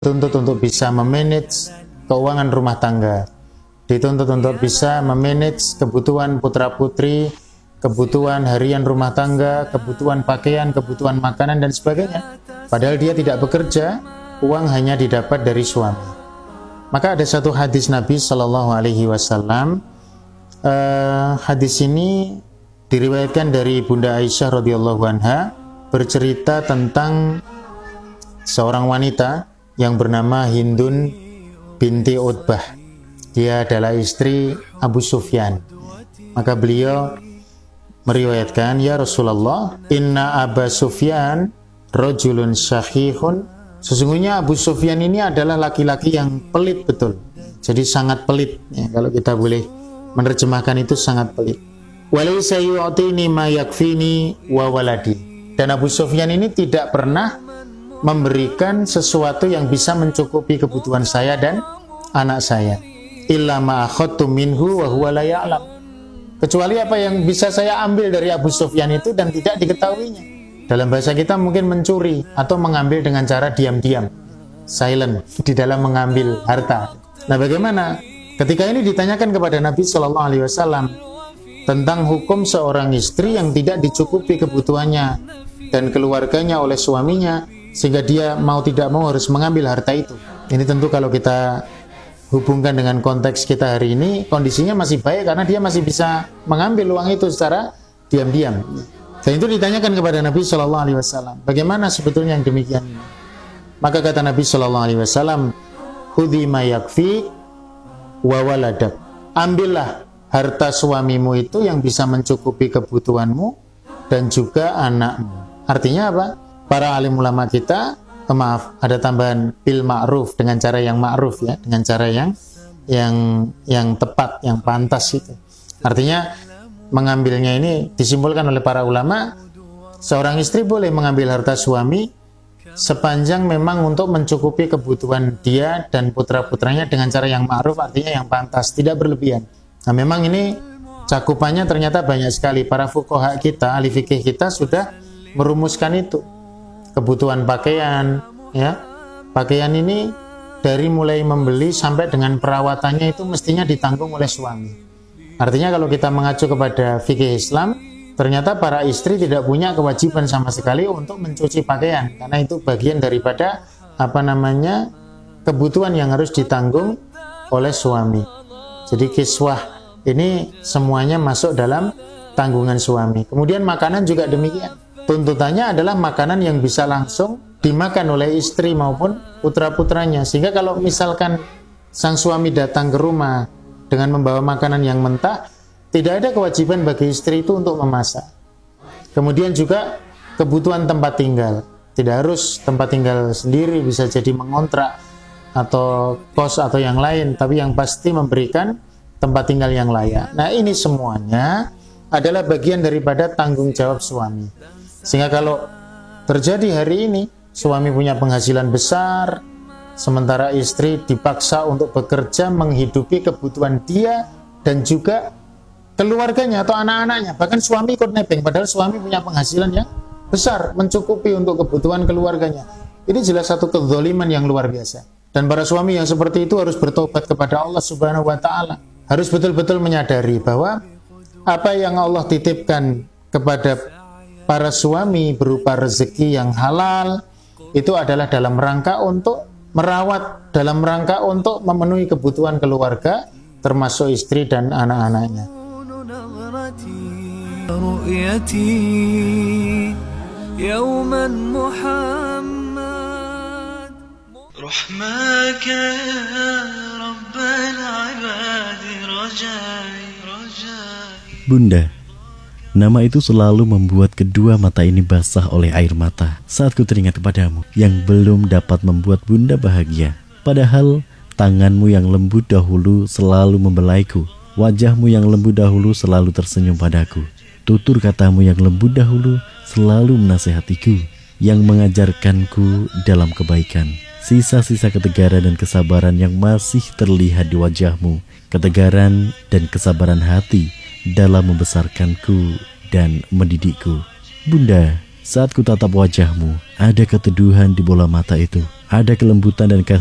dituntut untuk bisa memanage keuangan rumah tangga, dituntut untuk bisa memanage kebutuhan putra-putri, kebutuhan harian rumah tangga, kebutuhan pakaian, kebutuhan makanan dan sebagainya. Padahal dia tidak bekerja, uang hanya didapat dari suami. Maka ada satu hadis Nabi Shallallahu Alaihi Wasallam. Hadis ini diriwayatkan dari Bunda Aisyah radhiyallahu anha, bercerita tentang seorang wanita yang bernama Hindun binti Utbah. Dia adalah istri Abu Sufyan. Maka beliau meriwayatkan, ya Rasulullah, inna Abu Sufyan rajulun syahihun. Sesungguhnya Abu Sufyan ini adalah laki-laki yang pelit betul. Jadi sangat pelit, ya, kalau kita boleh menerjemahkan itu sangat pelit. Walaysa yu'tini ma yakfini wa waladi. Dan Abu Sufyan ini tidak pernah memberikan sesuatu yang bisa mencukupi kebutuhan saya dan anak saya. Illa ma akhadtu minhu wa huwa la ya'lam. Kecuali apa yang bisa saya ambil dari Abu Sufyan itu dan tidak diketahuinya. Dalam bahasa kita mungkin mencuri atau mengambil dengan cara diam-diam, silent, di dalam mengambil harta. Nah, bagaimana? Ketika ini ditanyakan kepada Nabi Shallallahu Alaihi Wasallam tentang hukum seorang istri yang tidak dicukupi kebutuhannya dan keluarganya oleh suaminya, sehingga dia mau tidak mau harus mengambil harta itu. Ini tentu kalau kita hubungkan dengan konteks kita hari ini, kondisinya masih baik karena dia masih bisa mengambil uang itu secara diam-diam. Dan itu ditanyakan kepada Nabi Shallallahu Alaihi Wasallam, bagaimana sebetulnya yang demikian ini? Maka kata Nabi Shallallahu Alaihi Wasallam, khudhi ma yakfi wa waladak. Ambillah harta suamimu itu yang bisa mencukupi kebutuhanmu dan juga anakmu. Artinya apa? Para alim ulama kita, ada tambahan bil ma'ruf, dengan cara yang ma'ruf, ya, dengan cara yang tepat, yang pantas itu. Artinya mengambilnya ini disimpulkan oleh para ulama, seorang istri boleh mengambil harta suami sepanjang memang untuk mencukupi kebutuhan dia dan putra-putranya dengan cara yang ma'ruf, artinya yang pantas, tidak berlebihan. Nah, memang ini cakupannya ternyata banyak sekali. Para fuqaha kita, ahli fikih kita sudah merumuskan itu. Kebutuhan pakaian, ya, pakaian ini dari mulai membeli sampai dengan perawatannya itu mestinya ditanggung oleh suami. Artinya kalau kita mengacu kepada fikih Islam, ternyata para istri tidak punya kewajiban sama sekali untuk mencuci pakaian, karena itu bagian daripada kebutuhan yang harus ditanggung oleh suami. Jadi kiswah ini semuanya masuk dalam tanggungan suami. Kemudian makanan juga demikian. Tuntutannya adalah makanan yang bisa langsung dimakan oleh istri maupun putra-putranya. Sehingga kalau misalkan sang suami datang ke rumah dengan membawa makanan yang mentah, tidak ada kewajiban bagi istri itu untuk memasak. Kemudian juga kebutuhan tempat tinggal. Tidak harus tempat tinggal sendiri, bisa jadi mengontrak atau kos atau yang lain, tapi yang pasti memberikan tempat tinggal yang layak. Nah, ini semuanya adalah bagian daripada tanggung jawab suami. Sehingga kalau terjadi hari ini, suami punya penghasilan besar, sementara istri dipaksa untuk bekerja menghidupi kebutuhan dia dan juga keluarganya atau anak-anaknya. Bahkan suami ikut nebeng, padahal suami punya penghasilan yang besar, mencukupi untuk kebutuhan keluarganya. Ini jelas satu kezaliman yang luar biasa. Dan para suami yang seperti itu harus bertobat kepada Allah Subhanahu wa Ta'ala. Harus betul-betul menyadari bahwa apa yang Allah titipkan kepada para suami berupa rezeki yang halal itu adalah dalam rangka untuk merawat, dalam rangka untuk memenuhi kebutuhan keluarga, termasuk istri dan anak-anaknya. Bunda, nama itu selalu membuat kedua mata ini basah oleh air mata saat ku teringat kepadamu yang belum dapat membuat Bunda bahagia. Padahal tanganmu yang lembut dahulu selalu membelaiku, wajahmu yang lembut dahulu selalu tersenyum padaku, tutur katamu yang lembut dahulu selalu menasihatiku, yang mengajarkanku dalam kebaikan. Sisa-sisa ketegaran dan kesabaran yang masih terlihat di wajahmu, ketegaran dan kesabaran hati dalam membesarkanku dan mendidikku. Bunda, Saat kutatap wajahmu, ada keteduhan di bola mata itu. Ada kelembutan dan